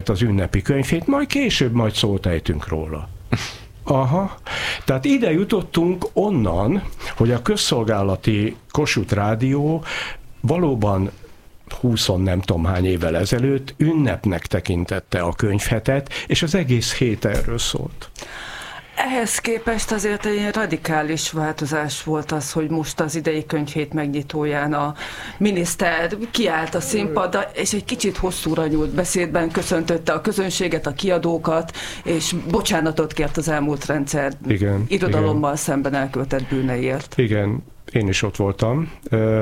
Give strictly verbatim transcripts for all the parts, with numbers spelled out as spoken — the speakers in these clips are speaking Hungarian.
volt az ünnepi könyvhét, majd később majd szót ejtünk róla. Aha. Tehát ide jutottunk onnan, hogy a közszolgálati Kossuth Rádió valóban húszon nem tudom hány évvel ezelőtt ünnepnek tekintette a könyvhetet, és az egész hét erről szólt. Ehhez képest azért egy radikális változás volt az, hogy most az idei könyvhét megnyitóján a miniszter kiállt a színpadra, és egy kicsit hosszúra nyúlt beszédben köszöntötte a közönséget, a kiadókat, és bocsánatot kért az elmúlt rendszer igen, irodalommal igen. szemben elkövetett bűneiért. Igen. Én is ott voltam.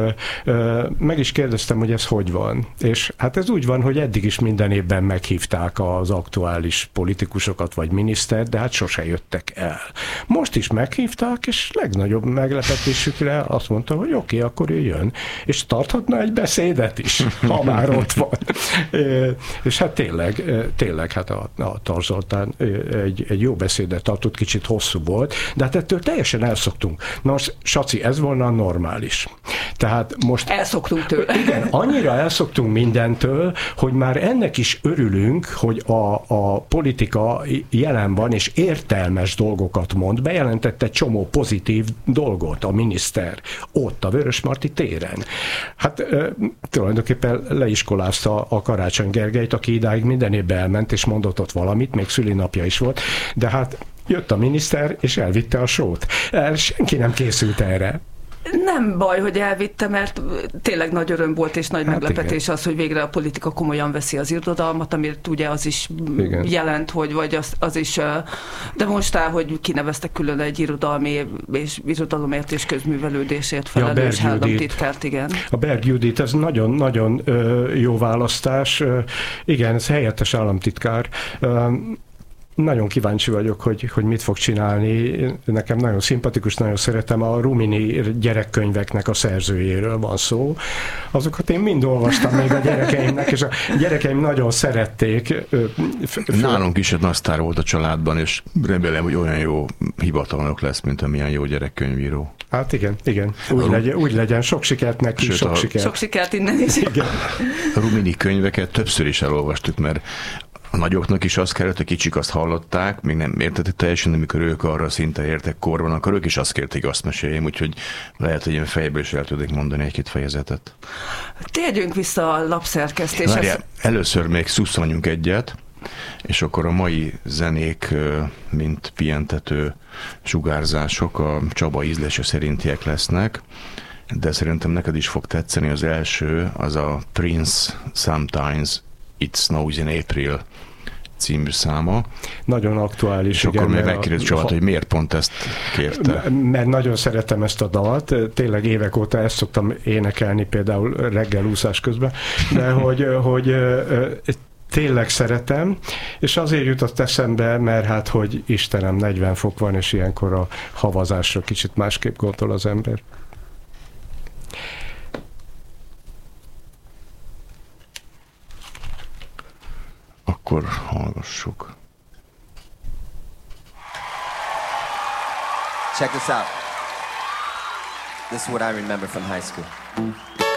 Meg is kérdeztem, hogy ez hogy van. És hát ez úgy van, hogy eddig is minden évben meghívták az aktuális politikusokat vagy minisztert, de hát sose jöttek el. Most is meghívták, és legnagyobb meglepetésükre azt mondta, hogy oké, okay, akkor ő jön. És tarthatna egy beszédet is, ha már ott van. És hát tényleg, tényleg hát a, a Tar Zoltán egy, egy jó beszédet tartott, kicsit hosszú volt, de hát ettől teljesen elszoktunk. Na most, Saci, ez volna a normális. Tehát most... Elszoktunk tőle. Igen, annyira elszoktunk mindentől, hogy már ennek is örülünk, hogy a, a politika jelen van, és értelmes dolgokat mond. Bejelentette egy csomó pozitív dolgot a miniszter ott a Vörösmarty téren. Hát e, tulajdonképpen leiskolázta a Karácsony Gergelyt, aki idáig minden évben elment, és mondott ott valamit, még szülinapja is volt, de hát jött a miniszter, és elvitte a sót. Senki nem készült erre. Nem baj, hogy elvitte, mert tényleg nagy öröm volt, és nagy hát meglepetés igen. az, hogy végre a politika komolyan veszi az irodalmat, amit ugye az is igen. jelent, hogy vagy az, az is demonstrál, hogy kineveztek külön egy irodalmi és irodalomért és közművelődésért felelős ja, államtitkárt, igen. A Berg Judit, ez nagyon-nagyon jó választás. Igen, ez helyettes államtitkár. Nagyon kíváncsi vagyok, hogy, hogy mit fog csinálni. Nekem nagyon szimpatikus, nagyon szeretem, a Rumini gyerekkönyveknek a szerzőjéről van szó. Azokat én mind olvastam még a gyerekeimnek, és a gyerekeim nagyon szerették. Nálunk is egy nagy sztár volt a családban, és remélem, hogy olyan jó hivatalnok lesz, mint amilyen jó gyerekkönyvíró. Hát igen, igen. Úgy, a, legyen, úgy legyen. Sok sikert neki, Sőt, sok a, sikert. Sok sikert innen is. Igen. A Rumini könyveket többször is elolvastuk, mert a nagyoknak is azt kellett, a kicsik azt hallották, még nem értették teljesen, amikor ők arra szinte értek korban, akkor ők is azt kérték, azt meséljem, úgyhogy lehet, hogy én fejből is el tudnék mondani egy-két fejezetet. Térjünk vissza a lapszerkesztéshez. Várjál, először még szusszanjunk egyet, és akkor a mai zenék, mint pihentető sugárzások a Csaba ízlése szerintiek lesznek, de szerintem neked is fog tetszeni. Az első, az a Prince Sometimes It Snows in April című száma. Nagyon aktuális. És igen, akkor még megkérdezzük Csabát, hogy miért pont ezt kérte. Mert nagyon szeretem ezt a dalt, tényleg évek óta ezt szoktam énekelni például reggelúszás közben, de hogy, hogy tényleg szeretem, és azért jutott eszembe, mert hát, hogy Istenem, negyven fok van, és ilyenkor a havazásra kicsit másképp gondol az ember. Akkor hallgassuk. Check this out. This is what I remember from high school.